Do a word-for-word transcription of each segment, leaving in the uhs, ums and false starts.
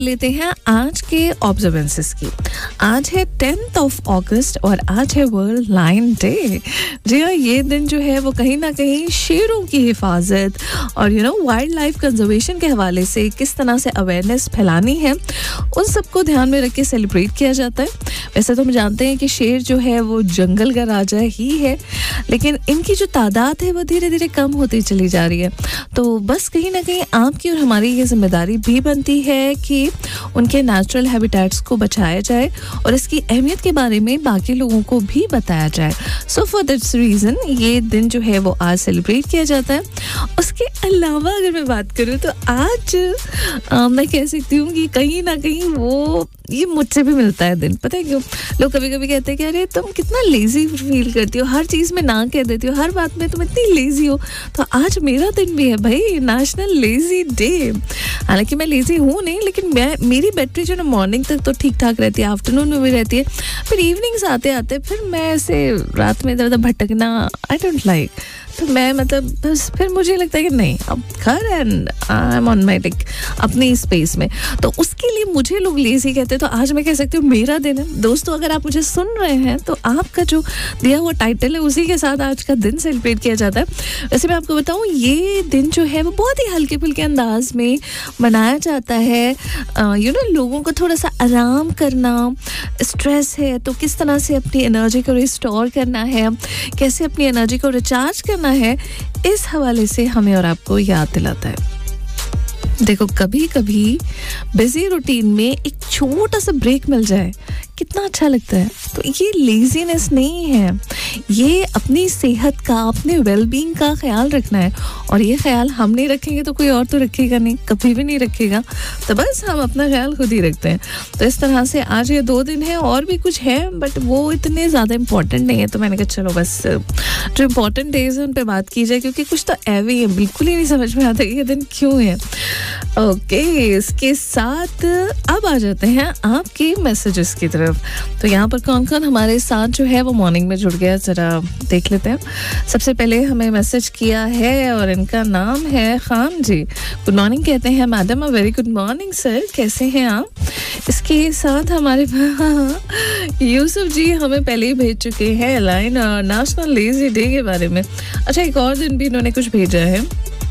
लेते हैं आज के ऑब्जर्वेंसेस की। आज है टेंथ ऑफ अगस्त और आज है वर्ल्ड लायन डे। जी हाँ, ये दिन जो है वो कहीं ना कहीं शेरों की हिफाजत और you know wild life conservation के हवाले से किस तरह से अवेयरनेस फैलानी है उन सबको ध्यान में रख के सेलिब्रेट किया जाता है। वैसे तो हम जानते हैं कि शेर जो है वो जंगल का राजा ही है, लेकिन इनकी जो तादाद है वो धीरे धीरे कम होती चली जा रही है। तो बस कहीं ना कहीं आपकी और हमारी ये जिम्मेदारी भी बनती है कि उनके नेचुरल हैबिटेट्स को बचाया जाए और इसकी अहमियत के बारे में बाकी लोगों को भी बताया जाए। सो फॉर दिस रीज़न ये दिन जो है वो आज सेलिब्रेट किया जाता है। उसके अलावा अगर मैं बात करूँ तो आज आ, मैं कह सकती हूँ कि कहीं ना कहीं वो ये मुझसे भी मिलता है दिन। पता है क्यों? लोग कभी कभी कहते हैं कि अरे तुम कितना लेजी फील करती हो, हर चीज़ में ना कह देती हो, हर बात में तुम इतनी लेजी हो। तो आज मेरा दिन भी है भाई, नेशनल लेजी डे। हालांकि मैं लेजी हूँ नहीं, लेकिन मैं मेरी बैटरी जो ना मॉर्निंग तक तो ठीक ठाक रहती है, आफ्टरनून में भी रहती है, फिर इवनिंग्स आते आते फिर मैं ऐसे रात में इधर उधर भटकना आई डोंट लाइक। तो मैं मतलब बस फिर मुझे लगता है कि नहीं, अब घर and I am on my like अपनी स्पेस में। तो उसके लिए मुझे लोग लेजी कहते हैं, तो आज मैं कह सकती हूँ मेरा दिन है। दोस्तों, अगर आप मुझे सुन रहे हैं तो आपका जो दिया हुआ टाइटल है उसी के साथ आज का दिन सेलिब्रेट किया जाता है। वैसे मैं आपको बताऊँ, ये दिन जो है वो बहुत ही हल्के फुल्के अंदाज में मनाया जाता है। यू नो लोगों को थोड़ा सा आराम करना, स्ट्रेस है तो किस तरह से अपनी एनर्जी को रिस्टोर करना है, कैसे अपनी एनर्जी को रिचार्ज करना है, इस हवाले से हमें और आपको याद दिलाता है। देखो, कभी कभी बिजी रूटीन में एक छोटा सा ब्रेक मिल जाए कितना अच्छा लगता है। तो ये लेजीनेस नहीं है, ये अपनी सेहत का, अपने वेलबींग का ख्याल रखना है। और ये ख्याल हम नहीं रखेंगे तो कोई और तो रखेगा नहीं, कभी भी नहीं रखेगा। तो बस हम अपना ख्याल खुद ही रखते हैं। तो इस तरह से आज ये दो दिन है, और भी कुछ है बट वो इतने ज़्यादा इम्पोर्टेंट नहीं है। तो मैंने कहा चलो बस जो इम्पोर्टेंट डेज है उन पर बात की जाए, क्योंकि कुछ तो ऐवे ही है, बिल्कुल ही नहीं समझ में आता ये दिन क्यों है। ओके, इसके साथ अब आ जाते हैं आपके मैसेजेस की तरफ। तो यहाँ पर कौन कौन हमारे साथ जो है वो मॉर्निंग में जुड़ गया, जरा देख लेते हैं। सबसे पहले हमें मैसेज किया है और इनका नाम है खान जी। गुड मॉर्निंग कहते हैं madam. A very good morning sir, कैसे हैं आप? इसके साथ हमारे यूसुफ जी हमें पहले ही भेज चुके हैं लाइन नेशनल लेजी डे के बारे में। अच्छा, एक और दिन भी इन्होंने कुछ भेजा है,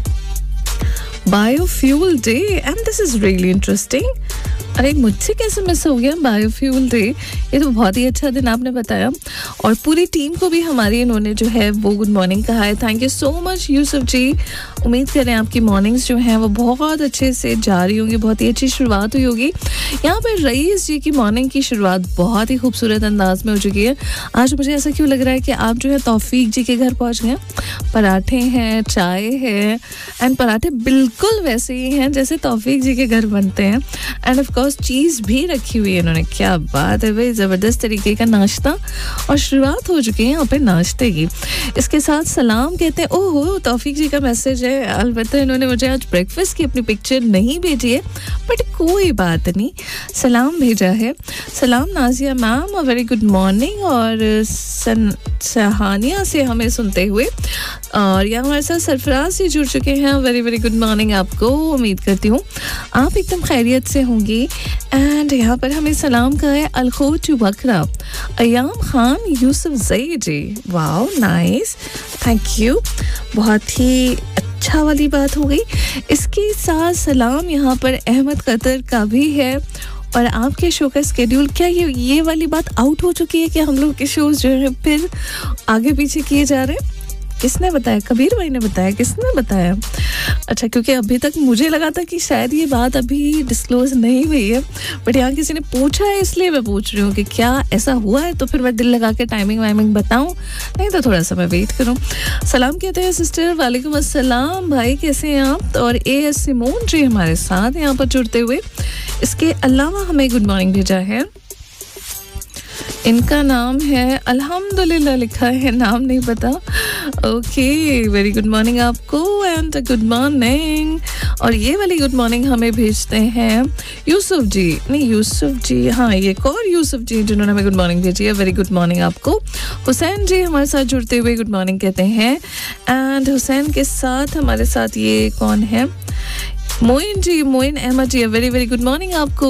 biofuel day, and this is really interesting. अरे मुझसे कैसे मिस हो गया बायोफ्यूल डे? ये तो बहुत ही अच्छा दिन आपने बताया। और पूरी टीम को भी हमारी इन्होंने जो है वो गुड मॉर्निंग कहा है। Thank you so much Yusuf जी। उम्मीद करें आपकी मॉर्निंग्स जो हैं वो बहुत अच्छे से जा रही होंगी, बहुत ही अच्छी शुरुआत हुई होगी। यहाँ पर रईस जी की मॉर्निंग की शुरुआत बहुत ही खूबसूरत अंदाज में हो चुकी है। आज मुझे ऐसा क्यों लग रहा है कि आप जो है तौफीक जी के घर पहुँच गए। पराठे हैं, चाय है, एंड पराठे बिल्कुल वैसे ही हैं जैसे तौफीक जी के घर बनते हैं। एंड ऑफ कोर्स चीज़ भी रखी हुई है इन्होंने। क्या बात है भाई, ज़बरदस्त तरीके का नाश्ता और शुरुआत हो चुकी है यहाँ पे नाश्ते की। इसके साथ सलाम कहते हैं। ओहो, तौफीक जी का मैसेज है। अलबत्ता इन्होंने मुझे आज ब्रेकफास्ट की अपनी पिक्चर नहीं भेजी है, बट कोई बात नहीं, सलाम भेजा है। सलाम Nazia ma'am, a very good morning. और सन सहानिया से हमें सुनते हुए, और यहाँ हमारे साथ सरफराज से जुड़ चुके हैं। वेरी वेरी गुड मॉर्निंग आपको। उम्मीद करती हूँ आप एकदम खैरियत से होंगी। एंड यहाँ पर हमें सलाम कहा है अलखोच वकरा, अयाम खान, यूसुफ जई जी। वाओ, नाइस, थैंक यू, बहुत ही अच्छा वाली बात हो गई। इसके साथ सलाम यहाँ पर अहमद कतर का भी है। और आपके शो का स्केड्यूल, क्या ये ये वाली बात आउट हो चुकी है कि हम लोग के शोज जो है फिर आगे पीछे किए जा रहे हैं? किसने बताया? कबीर भाई ने बताया? किसने बताया? अच्छा, क्योंकि अभी तक मुझे लगा था कि शायद ये बात अभी डिस्क्लोज नहीं हुई है, बट यहाँ किसी ने पूछा है इसलिए मैं पूछ रही हूँ कि क्या ऐसा हुआ है। तो फिर मैं दिल लगा के टाइमिंग वाइमिंग बताऊँ, नहीं तो थोड़ा सा मैं वेट करूँ। सलाम कहते हैं सिस्टर। वालेकुम अस्सलाम भाई, कैसे हैं आप? और ए एस सिमोन जी हमारे साथ यहाँ पर जुड़ते हुए। इसके अलावा हमें गुड मॉर्निंग भेजा है, इनका नाम है अल्हम्दुलिल्लाह लिखा है, नाम नहीं पता। ओके, वेरी गुड मॉर्निंग आपको एंड गुड मॉर्निंग। और ये वाली गुड मॉर्निंग हमें भेजते हैं यूसुफ जी, नहीं यूसुफ जी, हाँ ये एक और यूसुफ जी जिन्होंने हमें गुड मॉर्निंग भेजी है। वेरी गुड मॉर्निंग आपको। हुसैन जी हमारे साथ जुड़ते हुए गुड मॉर्निंग कहते हैं। एंड हुसैन के साथ हमारे साथ ये कौन है? मोइन जी, मोइन अहमद जी, वेरी वेरी गुड मॉर्निंग आपको।